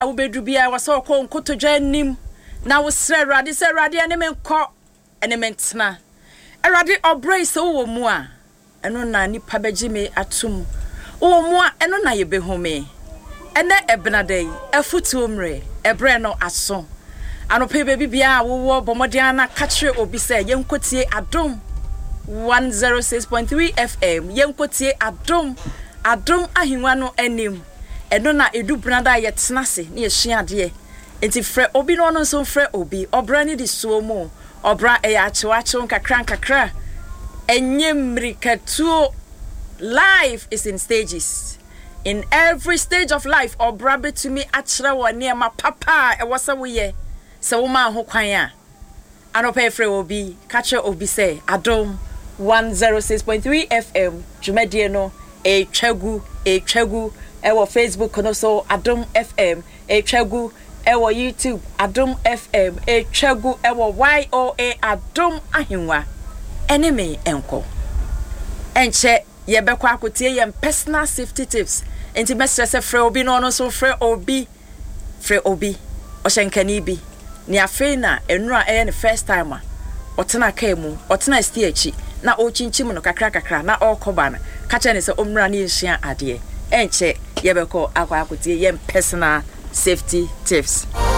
wo bedu bia wa so ko nkotodwa nim na wo sre Awurade se Awurade ene menkọ ene mentena Awurade obrei se wo mu a eno na nipa begime atum wo mu a eno na ye behume ene ebnadai afutu omre ebre no aso anope bebi bia wo bomodian na katre obi se yenkotie adom 106.3 FM yenkotie adom ahinwa no anim eno na edu branda yetenase na yehia de enti frɛ obi no no so frɛ obi obra ni di so mu obra ya chewacho nkakra enyemrikatu. Life is in stages. In every stage of life obra betumi achira wo niema papa e wasa wo ye se wo ma ho kwan a anopa frɛ obi kache obi say adom 106.3 FM jumedie no etwagu ewo Facebook no so adom FM etwagu ewo YouTube adom FM etwagu ewo YOA adom ahinwa enemy enko enche ye bekwa akotie ye personal safety tips enti mesrese frɛ obi no so frɛ obi ohyenkani bi ni afei na enura the first time a otena ka mu otena sti achi na ochinchim no kakra na okoba na kacha ne se omra na yehia ade enche ye bekọ akwa akotie ye personal safety tips.